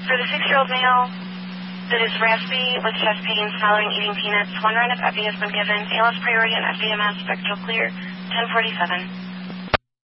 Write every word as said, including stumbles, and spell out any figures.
For the six-year-old male that is raspy with chest pains following eating peanuts, one round of epi has been given. A L S priority and F D M S spectral clear, ten forty-seven.